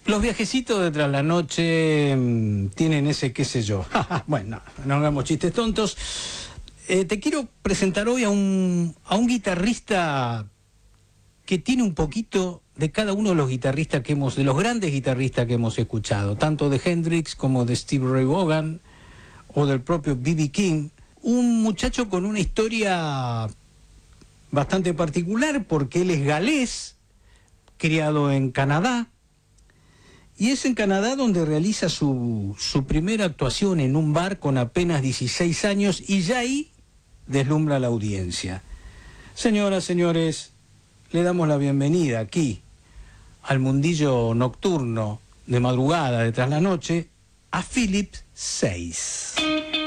Los viajecitos de Tras la Noche tienen ese qué sé yo. Bueno, no hagamos chistes tontos. Te quiero presentar hoy a un guitarrista que tiene un poquito de cada uno de los guitarristas de los grandes guitarristas que hemos escuchado, tanto de Hendrix como de Steve Ray Vaughan o del propio B.B. King. Un muchacho con una historia bastante particular porque él es galés, criado en Canadá, y es en Canadá donde realiza su primera actuación en un bar con apenas 16 años y ya ahí deslumbra a la audiencia. Señoras, señores, le damos la bienvenida aquí al mundillo nocturno de madrugada de Tras la Noche a Philip Sayce.